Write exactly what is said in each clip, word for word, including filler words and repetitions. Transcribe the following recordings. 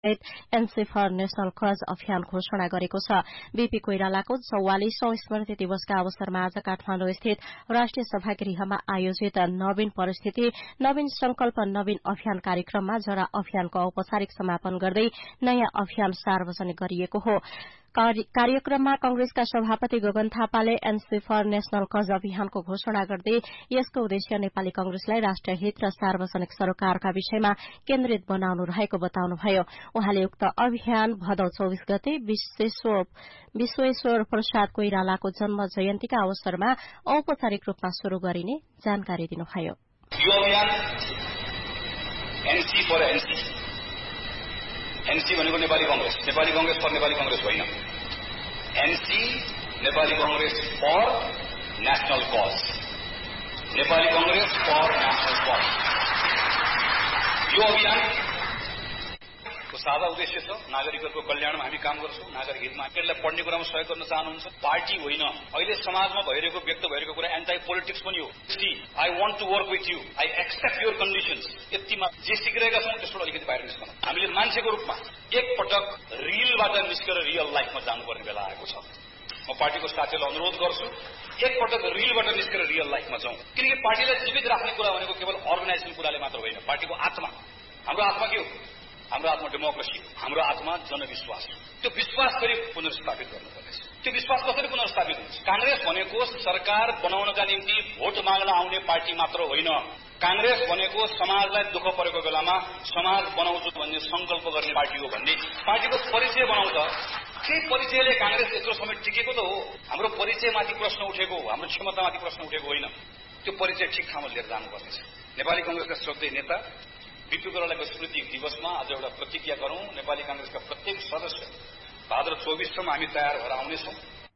NC for national cause अभियान घोषणा गरेको छ। बीपी कोइरालाको चौवालीसौं स्मृति दिवसका अवसरमा आज काठमाडौँ स्थित राष्ट्रिय सभागृहमा आयोजित नवीन परिस्थिति नवीन संकल्प नवीन अभियान कार्यक्रममा जरा अभियानको औपचारिक समापन गर्दै नयाँ अभियान सार्वजनिक गरिएको हो। कार्यक्रममा कंग्रेसका सभापति गगन थापाले एनसी फर नेशनल कज अभियानको घोषणा गर्दै यसको उद्देश्य नेपाली कंग्रेसलाई राष्ट्रिय हित र सार्वजनिक सरोकारका विषयमा केन्द्रित बनाउनु रहेको बताउनुभयो। उहाँले उक्त अभियान भदौ चौबीस गते विश्वेश्वर प्रसाद कोइरालाको जन्म जयन्तीका अवसरमा औपचारिक रूपमा शुरू गरिने जानकारी दिनुभयो। यो अभियान एनसी फर एनसी एनसी भनेको नेपाली कंग्रेस नेपाली कंग्रेस फर नेपाली कंग्रेस होइन। NC Nepali Congress for national cause Nepali Congress for national cause यो अभियान सादा उद्देश्य छ। नागरिकहरूको कल्याणमा हामी काम गर्छौं। नागरिक हितमा यसलाई पढ्ने कुरामा सहयोग गर्न चाहनुहुन्छ। पार्टी होइन, अहिले समाजमा भइरहेको व्यक्त भइरहेको कुरा एन्टी पोलिटिक्स पनि हो। C I want to work with you, I accept your कन्डिशन्स। यतिमा जे सिकिरहेका छौं त्यसबाट अलिकति बाहिर निस्कन हामीले मान्छेको रूपमा एक पटक रियलबाट निस्केर रियल लाइफमा जानुपर्ने बेला आएको छ। म पार्टीको साथीहरूलाई अनुरोध गर्छु एक पटक रियलबाट निस्केर रियल लाइफमा जाउँ। किनकि पार्टीलाई जीवित राख्ने कुरा भनेको केवल अर्गनाइजेसन कुराले मात्र होइन। पार्टीको आत्मा, हाम्रो आत्मा के हो? हाम्रो आत्मा डेमोक्रेसी, हाम्रो आत्मा जनविश्वास। त्यो विश्वास फेरि पुनर्स्थापित गर्नुपर्नेछ। त्यो विश्वास कसरी पुनर्स्थापित हुन्छ? कांग्रेस भनेको सरकार बनाउनका निम्ति भोट माग्न आउने पार्टी मात्र होइन। कांग्रेस भनेको समाजलाई दुःख परेको बेलामा समाज बनाउँछु भन्ने संकल्प गर्ने पार्टी हो भन्ने पार्टीको परिचय बनाउँछ। के परिचयले कांग्रेस यत्रो समय टिकेको त हो। हाम्रो परिचयमाथि प्रश्न उठेको हो, हाम्रो क्षमतामाथि प्रश्न उठेको होइन। त्यो परिचय ठिक ठाउँमा लिएर जानुपर्नेछ। नेपाली कंग्रेसका श्रद्धेय नेता बीपी कोइरालाको स्मृति दिवसमा आज एउटा प्रतिज्ञा गरौं। नेपाली कांग्रेसका प्रत्येक सदस्य भाद्र चौबीससम्म हामी तयार भएर आउनेछौं।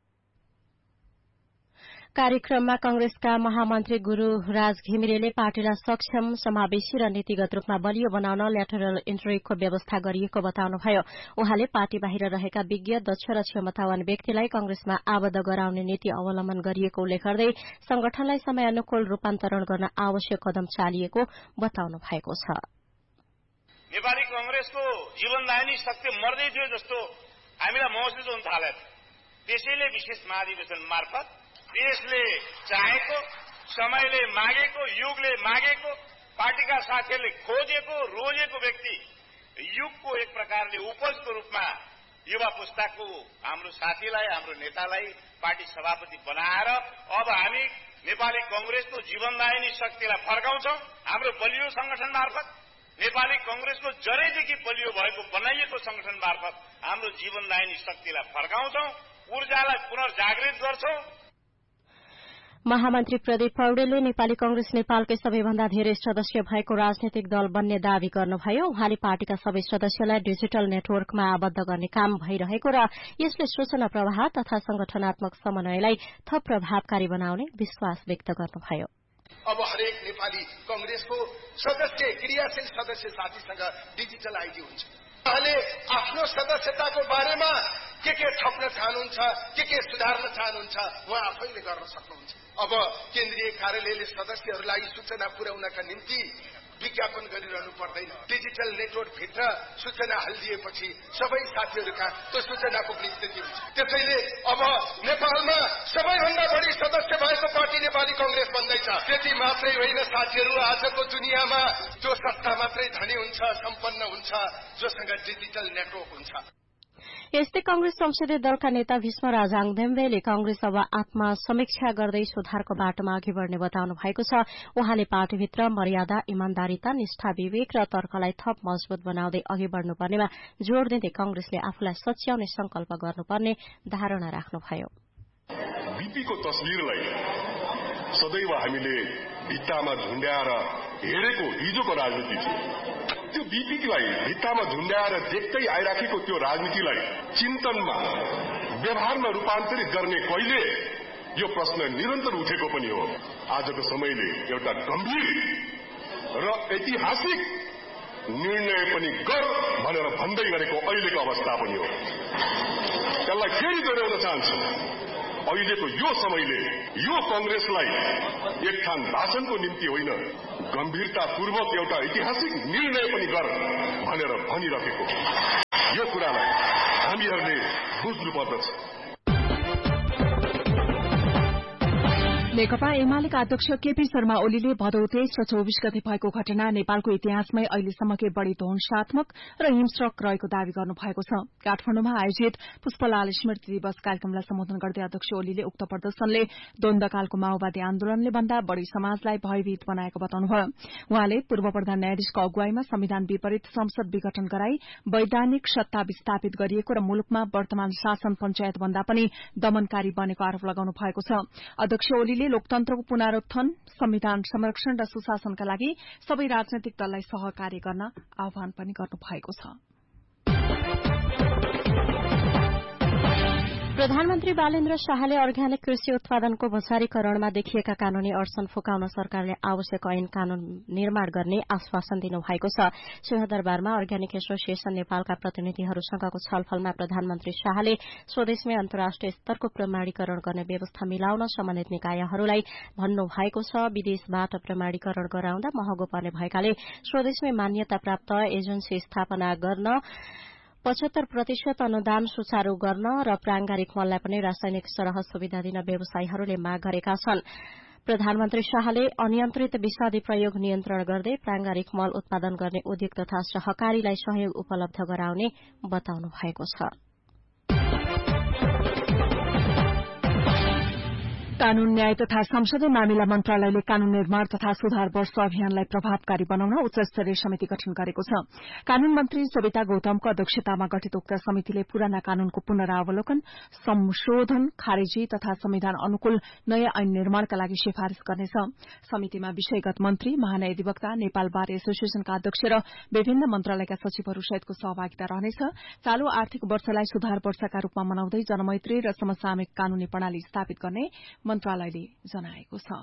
कार्यक्रममा कंग्रेसका महामन्त्री गुरू राज घिमिरेले पार्टीलाई सक्षम समावेशी र नीतिगत रूपमा बलियो बनाउन ल्याटरल इन्ट्रीको व्यवस्था गरिएको बताउनुभयो। उहाँले पार्टी बाहिर रहेका विज्ञ दक्ष र क्षमतावान व्यक्तिलाई कंग्रेसमा आबद्ध गराउने नीति अवलम्बन गरिएको उल्लेख गर्दै संगठनलाई समयानुकूल रूपान्तरण गर्न आवश्यक कदम चालिएको बताउनु भएको छ। नेपाली कंग्रेसको जीवनदायिनी शक्ति मर्दै थियो जस्तो हामीलाई महसुस हुन थाल्यो। त्यसैले विशेष महाधिवेशन मार्फत देशले चाहेको, समयले मागेको, युगले मागेको, पार्टीका साथीहरूले खोजेको रोजेको व्यक्ति युगको एक प्रकारले उपजको रूपमा युवा पुस्ताको हाम्रो साथीलाई, हाम्रो नेतालाई पार्टी सभापति बनाएर अब हामी नेपाली कंग्रेसको जीवनदायिनी शक्तिलाई फर्काउँछौं। हाम्रो बलियो संगठन मार्फत नेपाली कंग्रेसको जरैदेखि बलियो भएको बनाइएको संगठन मार्फत हाम्रो जीवनदायिनी शक्तिलाई फर्काउँछौं, ऊर्जालाई पुनर्जागृत गर्छौं। महामन्त्री प्रदीप पौडेलले नेपाली कंग्रेस नेपालकै सबैभन्दा धेरै सदस्य भएको राजनैतिक दल बन्ने दावी गर्नुभयो। उहाँले पार्टीका सबै सदस्यलाई डिजिटल नेटवर्कमा आबद्ध गर्ने काम भइरहेको र यसले सूचना प्रवाह तथा संगठनात्मक समन्वयलाई थप प्रभावकारी बनाउने विश्वास व्यक्त गर्नुभयो। अब हरेक नेपाली कंग्रेसको सदस्य क्रियाशील सदस्य साथीसँग डिजिटल आइडी हुन्छ। उहाँले आफ्नो सदस्यताको बारेमा के के थप्न चाहनुहुन्छ, के के सुधार्न चाहनुहुन्छ उहाँ आफैले गर्न सक्नुहुन्छ। अब केन्द्रीय कार्यालयले सदस्यहरूलाई सूचना पुर्याउनका निम्ति विज्ञापन गरिरहनु पर्दैन। डिजिटल नेटवर्क भित्र सूचना हालिदिएपछि सबै साथीहरूका त्यो सूचना पुग्ने स्थिति हुन्छ। त्यसैले अब नेपालमा सबैभन्दा बढी सदस्य भएको पार्टी नेपाली कंग्रेस बन्दैछ। त्यति मात्रै होइन साथीहरू, आजको दुनियाँमा जो सत्ता मात्रै धनी हुन्छ, सम्पन्न हुन्छ, जोसँग डिजिटल नेटवर्क हुन्छ। यस्तै कंग्रेस संसदीय दलका नेता भीष्म राजाङदेम्बेले कंग्रेस अब आत्मसमीक्षा गर्दै सुधारको बाटोमा अघि बढ़ने बताउनु भएको छ। उहाँले पार्टीभित्र मर्यादा, इमान्दारिता, निष्ठा, विवेक र तर्कलाई थप मजबूत बनाउँदै अघि बढ़नुपर्नेमा जोड़ दिँदै कंग्रेसले आफूलाई सच्याउने संकल्प गर्नुपर्ने धारणा राख्नुभयो। बीपीको तस्विरलाई सदैव हामीले भित्तामा झुण्ड्याएर हेरेको हिजोको राजनीति थियो। त्यो बीपीलाई भित्तामा झुण्ड्याएर देख्दै आइराखेको त्यो राजनीतिलाई चिन्तनमा, व्यवहारमा रूपान्तरित गर्ने कहिले, यो प्रश्न निरन्तर उठेको पनि हो। आजको समयले एउटा गम्भीर र ऐतिहासिक निर्णय पनि गर भनेर भन्दै गरेको अहिलेको अवस्था पनि हो। त्यसलाई फेरि दोहोऱ्याउन चाहन्छु। अहिलेको यो समयले यो कंग्रेसलाई एक ठान भाषणको निम्ति होइन, गम्भीरतापूर्वक एउटा ऐतिहासिक निर्णय पनि गर भनेर भनिरहेको यो कुरालाई हामीहरूले बुझ्नुपर्दछ। नेकपा एमालेका अध्यक्ष केपी शर्मा ओलीले भदौ तेइस र चौविस गते भएको घटना नेपालको इतिहासमै अहिलेसम्मकै बढ़ी ध्वंसात्मक र हिंस्रक रहेको दावी गर्नुभएको छ। काठमाडौँमा आयोजित पुष्पलाल स्मृति दिवस कार्यक्रमलाई सम्बोधन गर्दै अध्यक्ष ओलीले उक्त प्रदर्शनले द्वन्द्वकालको माओवादी आन्दोलनले भन्दा बढ़ी समाजलाई भयभीत बनाएको बताउनुभयो। उहाँले पूर्व प्रधान न्यायाधीशको अगुवाईमा संविधान विपरीत संसद विघटन गराई वैधानिक सत्ता विस्थापित गरिएको र मुलुकमा वर्तमान शासन पञ्चायत भन्दा पनि दमनकारी बनेको आरोप लगाउनु भएको छ। अध्यक्ष ओलीले लोकतन्त्रको पुनरुत्थान, संविधान संरक्षण र सुशासनका लागि सबै राजनैतिक दललाई सहकार्य गर्न आह्वान पनि गर्नुभएको छ। प्रधानमन्त्री बालेन्द्र शाहले अर्ग्यानिक कृषि उत्पादनको बजारीकरणमा देखिएका कानूनी अडचन फुकाउन सरकारले आवश्यक ऐन कानून निर्माण गर्ने आश्वासन दिनुभएको छ। सिंहदरबारमा अर्ग्यानिक एसोसिएशन नेपालका प्रतिनिधिहरूसँगको छलफलमा प्रधानमन्त्री शाहले स्वदेशमै अन्तर्राष्ट्रिय स्तरको प्रमाणीकरण गर्ने व्यवस्था मिलाउन सम्बन्धित निकायहरूलाई भन्नुभएको छ। विदेशबाट प्रमाणीकरण गराउँदा महँगो पर्ने भएकाले स्वदेशमै मान्यता प्राप्त एजेन्सी स्थापना गर्न, पचहत्तर प्रतिशत अनुदान सुचारू गर्न र प्रांगारिक मललाई पनि रासायनिक सरह सुविधा दिन व्यवसायीहरूले माग गरेका छन्। प्रधानमन्त्री शाहले अनियन्त्रित विषादी प्रयोग नियन्त्रण गर्दै प्रांगारिक मल उत्पादन गर्ने उद्योग तथा सहकारीलाई सहयोग उपलब्ध गराउने बताउनु भएको छ। कानून न्याय तथा संसदीय मामिला मन्त्रालयले कानून निर्माण तथा सुधार वर्ष अभियानलाई प्रभावकारी बनाउन उच्च स्तरीय समिति गठन गरेको छ। कानून मन्त्री सविता गौतमको अध्यक्षतामा गठित उक्त समितिले पुराना कानूनको पुनरावलोकन, संशोधन, खारेजी तथा संविधान अनुकूल नयाँ ऐन निर्माणका लागि सिफारिश गर्नेछ। समितिमा विषयगत मन्त्री, महाधिवक्ता, नेपाल बार एसोसिएशनका अध्यक्ष र विभिन्न मन्त्रालयका सचिवहरू सहितको सहभागिता रहनेछ। चालू आर्थिक वर्षलाई सुधार वर्षका रूपमा मनाउँदै जनमैत्री र समसामयिक कानूनी प्रणाली स्थापित गर्ने मन्त्रालयले जनाएको छ।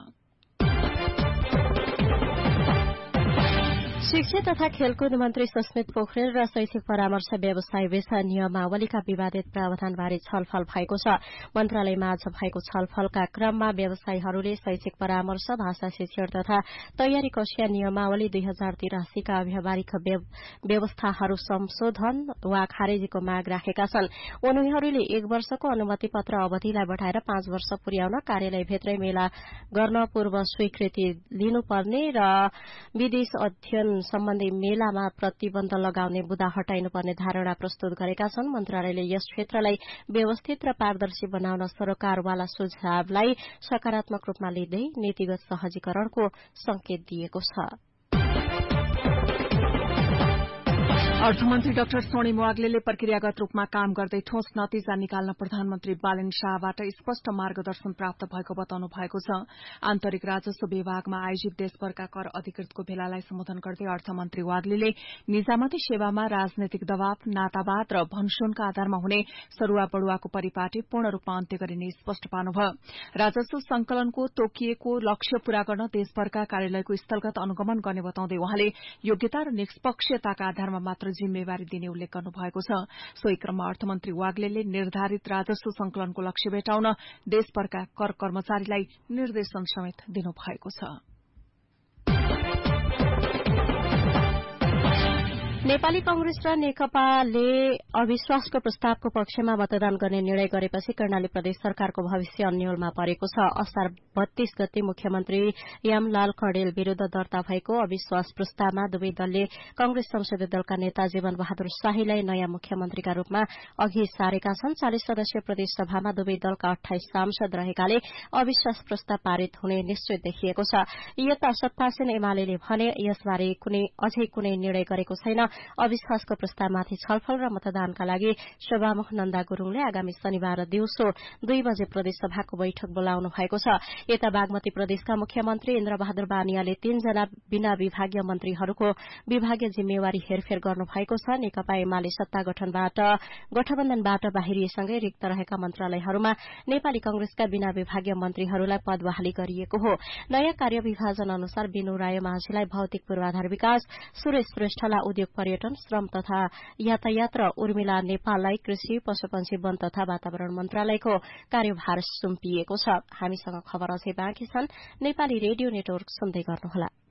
शिक्षा तथा खेलकुद मन्त्री सुस्मित पोखरेल र शैक्षिक परामर्श व्यवसाय विषय नियमावलीका विवादित प्रावधानबारे छलफल भएको छ। मन्त्रालयमा आज भएको छलफलका क्रममा व्यवसायीहरूले शैक्षिक परामर्श, भाषा शिक्षण तथा तयारी कक्षीय नियमावली दुई हजार तिरासीका व्यावहारिक व्यवस्थाहरू संशोधन वा खारेजीको माग राखेका छन्। उनीहरूले एक वर्षको अनुमति पत्र अवधिलाई बढ़ाएर पाँच वर्ष पुर्याउन, कार्यालयभित्रै मेला गर्न पूर्व स्वीकृति लिनुपर्ने र विदेश अध्ययन सम्बन्धी मेलामा प्रतिबन्ध लगाउने बुदा हटाइनुपर्ने धारणा प्रस्तुत गरेका छन्। मन्त्रालयले यस क्षेत्रलाई व्यवस्थित र पारदर्शी बनाउन सरकारवाला सुझावलाई सकारात्मक रूपमा लिँदै नीतिगत सहजीकरणको संकेत दिएको छ। अर्थमन्त्री डाक्टर सोनिम वाग्लेले प्रक्रियागत रूपमा काम गर्दै ठोस नतिजा निकाल्न प्रधानमन्त्री बालेन्द्र शाहबाट स्पष्ट मार्गदर्शन प्राप्त भएको बताउनु भएको छ। आन्तरिक राजस्व विभागमा आयोजित देशभरका कर अधिकृतको भेलालाई सम्बोधन गर्दै अर्थमन्त्री वाग्लेले निजामती सेवामा राजनैतिक दबाव, नातावाद र भनसुनका आधारमा हुने सरूवा बढुवाको परिपाटी पूर्ण रूपमा अन्त्य गरिने स्पष्ट पार्नुभयो। राजस्व संकलनको तोकिएको लक्ष्य पूरा गर्न देशभरका कार्यालयको स्थलगत अनुगमन गर्ने बताउँदै उहाँले योग्यता र निष्पक्षताका आधारमा मात्र जिम्मेवारी दिने उल्लेख गर्नुभएको छ। सोही क्रममा अर्थमन्त्री वाग्लेले निर्धारित राजस्व संकलनको लक्ष्य भेटाउन देशभरका कर कर्मचारीलाई निर्देशन समेत दिनुभएको छ। नेपाली कांग्रेस र नेकपाले अविश्वासको प्रस्तावको पक्षमा मतदान गर्ने निर्णय गरेपछि कर्णाली प्रदेश सरकारको भविष्य अन्यलमा परेको छ। असार बत्तीस गते मुख्यमन्त्री यामलाल कणेल विरूद्ध दर्ता भएको अविश्वास प्रस्तावमा दुवै दलले कांग्रेस संसदीय दलका नेता जीवन बहादुर शाहीलाई नयाँ मुख्यमन्त्रीका रूपमा अघि सारेका छन्। चालिस सदस्यीय प्रदेश सभामा दुवै दलका अठाइस सांसद रहेकाले अविश्वास प्रस्ताव पारित हुने निश्चित देखिएको छ। यता सत्तासीन एमाले भने यसबारे कुनै अझै कुनै निर्णय गरेको छैन। अविश्वासको प्रस्तावमाथि छलफल र मतदानका लागि सभामुख नन्दा गुरूङले आगामी शनिबार दिउँसो दुई बजे प्रदेशसभाको बैठक बोलाउनु भएको छ। यता बागमती प्रदेशका मुख्यमन्त्री इन्द्रबहादुर बानियाले तीनजना बिना विभागीय मन्त्रीहरूको विभागीय जिम्मेवारी हेरफेर गर्नुभएको छ। नेकपा एमाले सत्ता गठनबाट गठबन्धनबाट बाहिरिएसँगै रिक्त रहेका मन्त्रालयहरूमा नेपाली कांग्रेसका बिना विभागीय मन्त्रीहरूलाई पद बहाली गरिएको हो। नयाँ कार्यविभाजन अनुसार बिनु राय माझीलाई भौतिक पूर्वाधार विकास, सुरेश श्रेष्ठलाई उद्योग पर्यटन, श्रम तथा यातायात र उर्मिला नेपाललाई कृषि, पशुपन्छी, वन तथा वातावरण मन्त्रालयको कार्यभार सुम्पिएको छ। हामीसँग खबर अझै बाँकी छन्। नेपाली रेडियो नेटवर्क सुन्दै गर्नुहोला।